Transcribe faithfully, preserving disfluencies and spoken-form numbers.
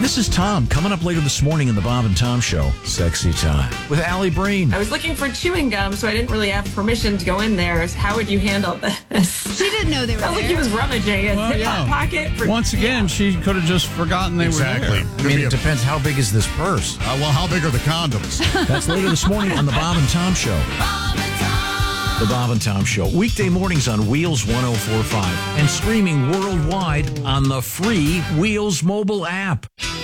This is Tom, coming up later this morning in the Bob and Tom Show. Sexy Time with Allie Breen. I was looking for chewing gum, so I didn't really have permission to go in there. How would you handle this? She didn't know they were Sounds there. like he was rummaging in Well, his yeah. pocket. For, Once again, yeah. she could have just forgotten they Exactly. were there. I mean, it depends how big is this purse. Uh, well, how big are the condoms? That's later this morning on the Bob and Tom Show. The Bob and Tom Show. Weekday mornings on Wheels one oh four point five and streaming worldwide on the free Wheels mobile app.